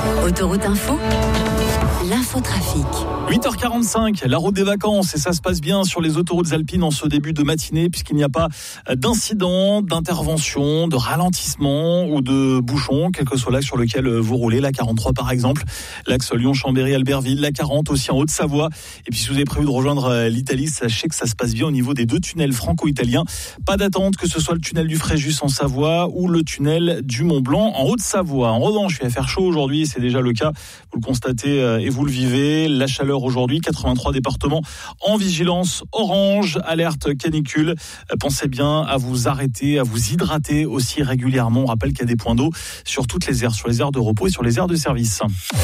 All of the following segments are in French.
Autoroute Info, l'infotrafic. 8h45, la route des vacances, et ça se passe bien sur les autoroutes alpines en ce début de matinée, puisqu'il n'y a pas d'incident, d'intervention, de ralentissement ou de bouchon, quel que soit l'axe sur lequel vous roulez. La 43 par exemple, l'axe Lyon-Chambéry-Albertville, la 40 aussi en Haute-Savoie. Et puis si vous avez prévu de rejoindre l'Italie, sachez que ça se passe bien au niveau des deux tunnels franco-italiens. Pas d'attente, que ce soit le tunnel du Fréjus en Savoie ou le tunnel du Mont-Blanc en Haute-Savoie. En revanche, il va faire chaud aujourd'hui, c'est déjà le cas, vous le constatez et vous le vivez. La chaleur aujourd'hui, 83 départements en vigilance orange, alerte canicule. Pensez bien à vous arrêter, à vous hydrater aussi régulièrement. On rappelle qu'il y a des points d'eau sur toutes les aires, sur les aires de repos et sur les aires de service.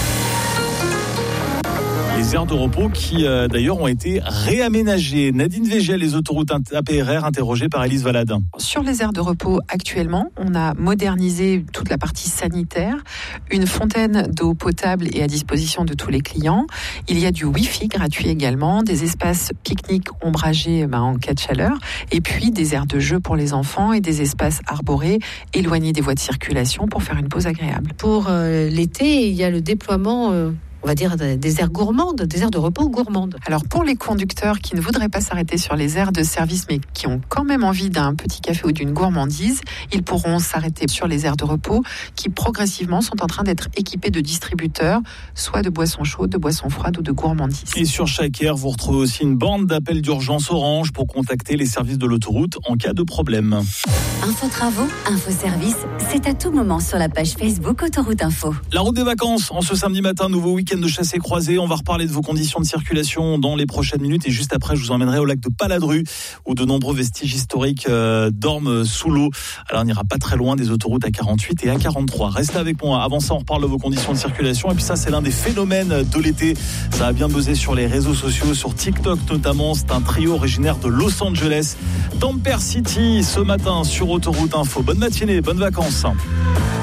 Les aires de repos qui d'ailleurs ont été réaménagées. Nadine Végel, les autoroutes APRR, interrogées par Élise Valade. Sur les aires de repos actuellement, on a modernisé toute la partie sanitaire. Une fontaine d'eau potable est à disposition de tous les clients. Il y a du Wi-Fi gratuit également, des espaces pique-nique ombragés en cas de chaleur, et puis des aires de jeu pour les enfants et des espaces arborés éloignés des voies de circulation pour faire une pause agréable. Pour l'été, il y a le déploiement on va dire des aires gourmandes, des aires de repos gourmandes. Alors pour les conducteurs qui ne voudraient pas s'arrêter sur les aires de service mais qui ont quand même envie d'un petit café ou d'une gourmandise, ils pourront s'arrêter sur les aires de repos qui progressivement sont en train d'être équipées de distributeurs, soit de boissons chaudes, de boissons froides ou de gourmandises. Et sur chaque aire, vous retrouvez aussi une borne d'appel d'urgence orange pour contacter les services de l'autoroute en cas de problème. Info travaux, info service, c'est à tout moment sur la page Facebook Autoroute Info. La route des vacances en ce samedi matin, nouveau week-end de chassé croisé. On va reparler de vos conditions de circulation dans les prochaines minutes et juste après je vous emmènerai au lac de Paladru où de nombreux vestiges historiques dorment sous l'eau. Alors on n'ira pas très loin des autoroutes A48 et A43. Restez avec moi. Avant ça on reparle de vos conditions de circulation et puis ça c'est l'un des phénomènes de l'été. Ça a bien buzzé sur les réseaux sociaux, sur TikTok notamment. C'est un trio originaire de Los Angeles, Tamper City, ce matin sur Autoroute Info. Bonne matinée, bonnes vacances.